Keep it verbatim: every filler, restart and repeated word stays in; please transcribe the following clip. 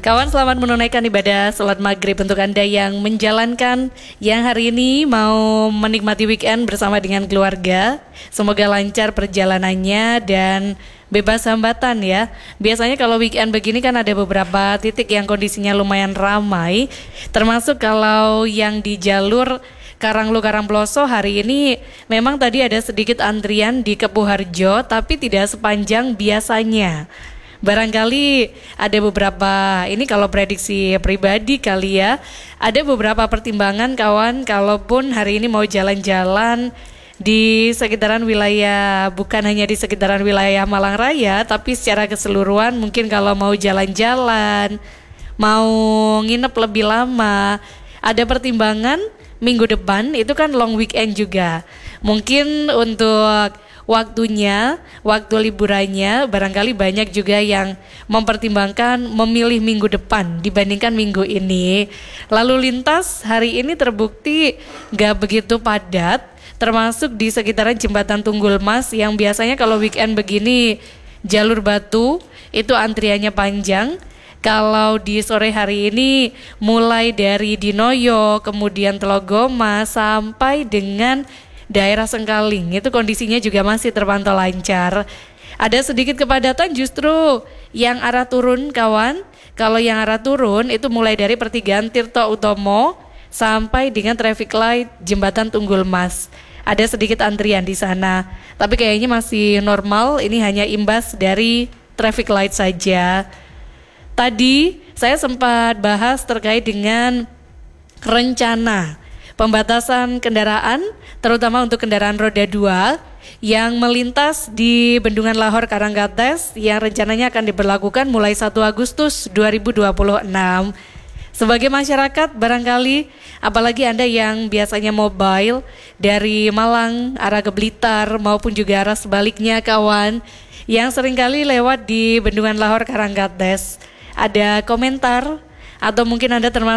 Kawan, selamat menunaikan ibadah sholat maghrib untuk Anda yang menjalankan, yang hari ini mau menikmati weekend bersama dengan keluarga. Semoga lancar perjalanannya dan bebas hambatan ya. Biasanya kalau weekend begini kan ada beberapa titik yang kondisinya lumayan ramai, termasuk kalau yang di jalur Karanglo Karangploso hari ini memang tadi ada sedikit antrian di Kepuharjo, tapi tidak sepanjang biasanya. Barangkali ada beberapa, ini kalau prediksi pribadi kali ya, ada beberapa pertimbangan kawan, kalaupun hari ini mau jalan-jalan di sekitaran wilayah, bukan hanya di sekitaran wilayah Malang Raya, tapi secara keseluruhan mungkin kalau mau jalan-jalan, mau nginep lebih lama, ada pertimbangan minggu depan itu kan long weekend juga. Mungkin untuk waktunya, waktu liburannya barangkali banyak juga yang mempertimbangkan memilih minggu depan dibandingkan minggu ini. Lalu lintas hari ini terbukti gak begitu padat, termasuk di sekitaran Jembatan Tunggul Mas yang biasanya kalau weekend begini jalur Batu itu antriannya panjang. Kalau di sore hari ini mulai dari Dinoyo, kemudian Telogoma sampai dengan daerah Sengkaling, itu kondisinya juga masih terpantau lancar. Ada sedikit kepadatan justru yang arah turun kawan. Kalau yang arah turun itu mulai dari pertigaan Tirto Utomo sampai dengan traffic light Jembatan Tunggul Mas. Ada sedikit antrian di sana, tapi kayaknya masih normal. Ini hanya imbas dari traffic light saja. Tadi saya sempat bahas terkait dengan rencana pembatasan kendaraan, terutama untuk kendaraan roda dua yang melintas di Bendungan Lahor Karangkates yang rencananya akan diberlakukan mulai satu Agustus dua ribu dua puluh enam. Sebagai masyarakat barangkali, apalagi Anda yang biasanya mobile dari Malang arah ke Blitar maupun juga arah sebaliknya kawan, yang seringkali lewat di Bendungan Lahor Karangkates, ada komentar atau mungkin Anda termasuk